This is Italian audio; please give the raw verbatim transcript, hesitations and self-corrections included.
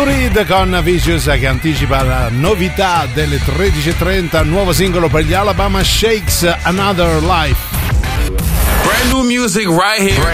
Lou Reed con Vicious che anticipa la novità delle tredici e trenta, nuovo singolo per gli Alabama Shakes, Another Life. Brand new music right here.